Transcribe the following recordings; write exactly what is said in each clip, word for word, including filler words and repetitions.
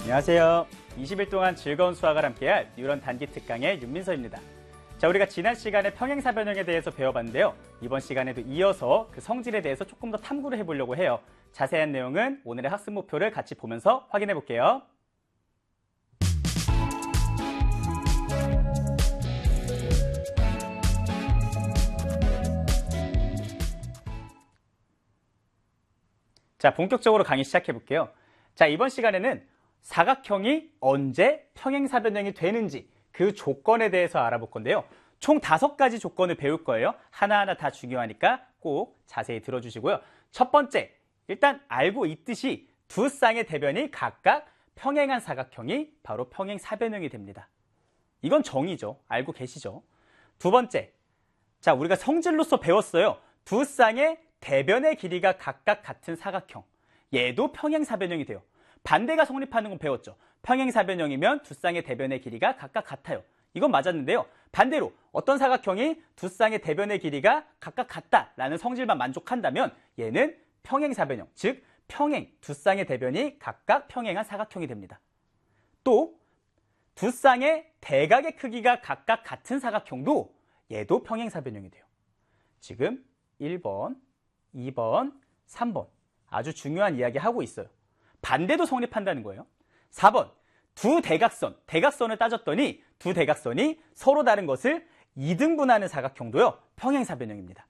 안녕하세요. 이십 일 동안 즐거운 수학을 함께할 뉴런 단기 특강의 윤민서입니다. 자, 우리가 지난 시간에 평행사변형에 대해서 배워봤는데요. 이번 시간에도 이어서 그 성질에 대해서 조금 더 탐구를 해보려고 해요. 자세한 내용은 오늘의 학습 목표를 같이 보면서 확인해 볼게요. 자, 본격적으로 강의 시작해 볼게요. 자, 이번 시간에는 사각형이 언제 평행사변형이 되는지 그 조건에 대해서 알아볼 건데요. 총 다섯 가지 조건을 배울 거예요. 하나하나 다 중요하니까 꼭 자세히 들어주시고요. 첫 번째, 일단 알고 있듯이 두 쌍의 대변이 각각 평행한 사각형이 바로 평행사변형이 됩니다. 이건 정의죠. 알고 계시죠? 두 번째, 자, 우리가 성질로서 배웠어요. 두 쌍의 대변의 길이가 각각 같은 사각형. 얘도 평행사변형이 돼요. 반대가 성립하는 건 배웠죠. 평행사변형이면 두 쌍의 대변의 길이가 각각 같아요. 이건 맞았는데요. 반대로 어떤 사각형이 두 쌍의 대변의 길이가 각각 같다라는 성질만 만족한다면 얘는 평행사변형, 즉 평행, 두 쌍의 대변이 각각 평행한 사각형이 됩니다. 또 두 쌍의 대각의 크기가 각각 같은 사각형도 얘도 평행사변형이 돼요. 지금 일 번, 이 번, 삼 번 아주 중요한 이야기 하고 있어요. 반대도 성립한다는 거예요. 사 번, 두 대각선, 대각선을 따졌더니 두 대각선이 서로 다른 것을 이등분하는 사각형도요, 평행사변형입니다.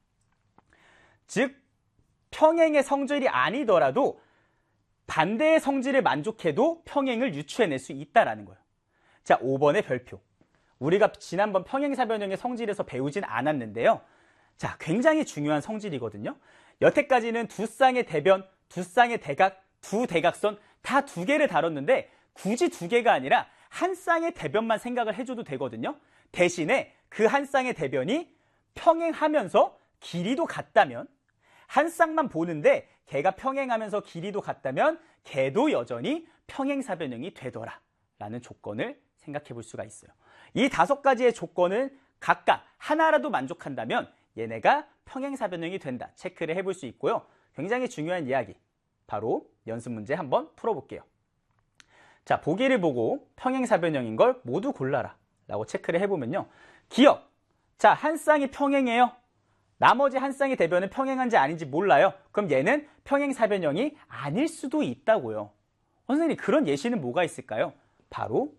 즉, 평행의 성질이 아니더라도 반대의 성질을 만족해도 평행을 유추해낼 수 있다는 거예요. 자, 오 번의 별표. 우리가 지난번 평행사변형의 성질에서 배우진 않았는데요. 자, 굉장히 중요한 성질이거든요. 여태까지는 두 쌍의 대변, 두 쌍의 대각, 두 대각선 다 두 개를 다뤘는데 굳이 두 개가 아니라 한 쌍의 대변만 생각을 해줘도 되거든요. 대신에 그 한 쌍의 대변이 평행하면서 길이도 같다면, 한 쌍만 보는데 걔가 평행하면서 길이도 같다면 걔도 여전히 평행사변형이 되더라 라는 조건을 생각해 볼 수가 있어요. 이 다섯 가지의 조건을 각각 하나라도 만족한다면 얘네가 평행사변형이 된다 체크를 해볼 수 있고요. 굉장히 중요한 이야기, 바로 연습 문제 한번 풀어볼게요. 자, 보기를 보고 평행사변형인 걸 모두 골라라 라고 체크를 해보면요. 기억, 자, 한 쌍이 평행해요. 나머지 한 쌍의 대변은 평행한지 아닌지 몰라요. 그럼 얘는 평행사변형이 아닐 수도 있다고요. 선생님, 그런 예시는 뭐가 있을까요? 바로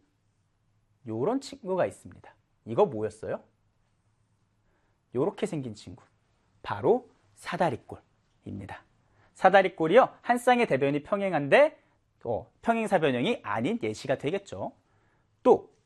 요런 친구가 있습니다. 이거 뭐였어요? 요렇게 생긴 친구, 바로 사다리꼴입니다. 사다리꼴이요, 한 쌍의 대변이 평행한데 어, 평행사변형이 아닌 예시가 되겠죠. 또